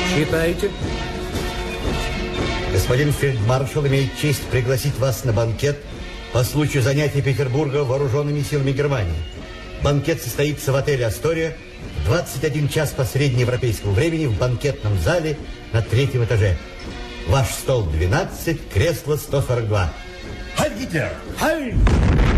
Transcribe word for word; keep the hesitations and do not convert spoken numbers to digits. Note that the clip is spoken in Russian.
Читайте. Господин фельдмаршал имеет честь пригласить вас на банкет по случаю занятия Петербурга вооруженными силами Германии. Банкет состоится в отеле «Астория» в двадцать один час по среднеевропейскому времени в банкетном зале на третьем этаже. Ваш стол двенадцать, кресло сто сорок два. Хайль, Гитлер! Хайль!